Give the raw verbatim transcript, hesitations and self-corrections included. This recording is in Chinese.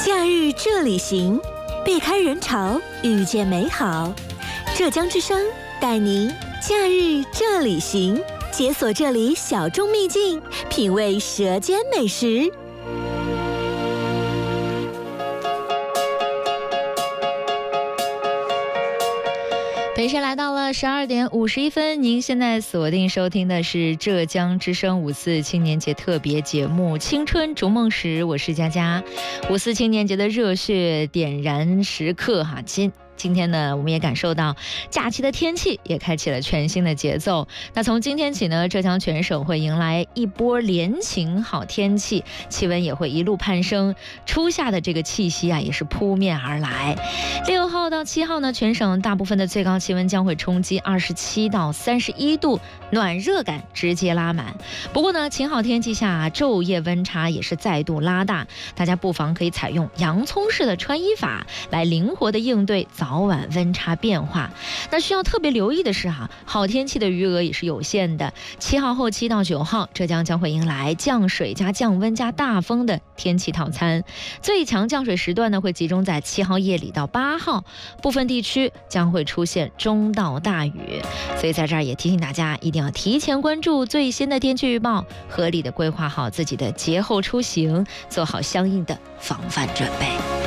假日这里行，避开人潮，遇见美好。浙江之声带您假日这里行，解锁这里小众秘境，品味舌尖美食。 北时来到了十二点五十一分，您现在锁定收听的是浙江之声五四青年节特别节目《青春逐梦时》，我是佳佳。五四青年节的热血点燃时刻哈，今今天呢，我们也感受到假期的天气也开启了全新的节奏。那从今天起呢，浙江全省会迎来一波连晴好天气，气温也会一路攀升，初夏的这个气息啊也是扑面而来。六号到七号呢，全省大部分的最高气温将会冲击二十七到三十一度，暖热感直接拉满。不过呢，晴好天气下昼夜温差也是再度拉大，大家不妨可以采用洋葱式的穿衣法来灵活的应对早晚温差变化。那需要特别留意的是哈，好天气的余额也是有限的。七号后期到九号，浙江将会迎来降水加降温加大风的天气套餐。最强降水时段呢，会集中在七号夜里到八号，部分地区将会出现中到大雨。所以在这儿也提醒大家，一定要提前关注最新的天气预报，合理的规划好自己的节后出行，做好相应的防范准备。